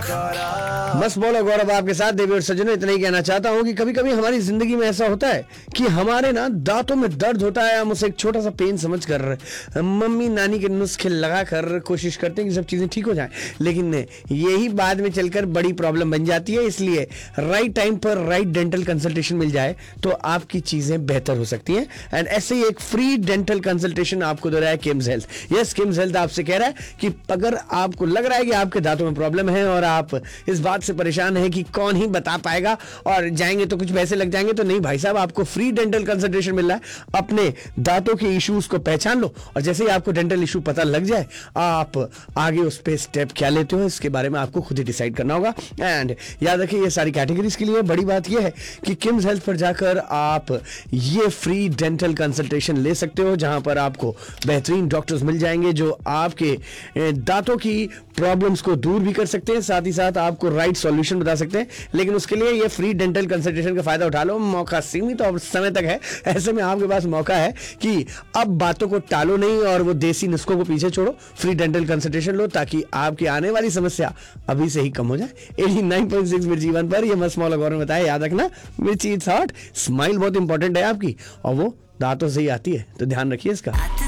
मस्त बोलो गौरव आपके साथ। देवी और सज्जनों, इतना ही कहना चाहता हूँ कि कभी कभी हमारी जिंदगी में ऐसा होता है कि हमारे ना दांतों में दर्द होता है, हम उसे एक छोटा सा पेन समझकर मम्मी नानी के नुस्खे लगाकर कोशिश करते हैं कि सब चीजें ठीक हो जाएं, लेकिन यही बाद में चलकर बड़ी प्रॉब्लम बन जाती है। इसलिए राइट टाइम पर राइट डेंटल कंसल्टेशन मिल जाए तो आपकी चीजें बेहतर हो सकती हैं। एंड ऐसे ही एक फ्री डेंटल कंसल्टेशन आपको दे रहा है KIMS health. Yes, KIMS health आपसे कह रहा है कि अगर आपको लग रहा है कि आपके दांतों में प्रॉब्लम है और आप इस बात से परेशान है कि कौन ही बता पाएगा और जाएंगे तो कुछ पैसे लग जाएंगे, तो नहीं भाई साहब, आपको फ्री डेंटल कंसल्टेशन मिल रहा है। अपने दांतों के इश्यूज को पहचान लो और जैसे ही आपको डेंटल इशू पता लग जाए, आप आगे उस पे स्टेप क्या लेते हो इसके बारे में आपको खुद ही डिसाइड करना होगा। एंड याद रखिए, ये सारी कैटेगरीज के लिए बड़ी बात यह है कि किम्स हेल्थ पर जाकर आप ये फ्री डेंटल कंसल्टेशन ले सकते हो, जहां पर आपको बेहतरीन डॉक्टर्स मिल जाएंगे जो आपके दांतों की प्रॉब्लम्स को दूर भी कर सकते हैं, साथ ही साथ आपको राइट सॉल्यूशन बता सकते हैं। लेकिन उसके लिए ये फ्री डेंटल कंसल्टेशन का फायदा उठा लो, मौका सीमित और समय तक है। ऐसे में आपके पास मौका है कि अब बातों को टालो नहीं और वो देसी नुस्खों को पीछे छोड़ो, फ्री डेंटल कंसल्टेशन लो ताकि आपकी आने वाली समस्या अभी से ही कम हो जाए। 89.6 मिर्ची वन पर ये मस्त मौला गौर ने बताया। याद रखना, मिर्ची इट्स हॉट, स्माइल बहुत इंपॉर्टेंट है आपकी और वो दांतों से ही आती है, तो ध्यान रखिए इसका।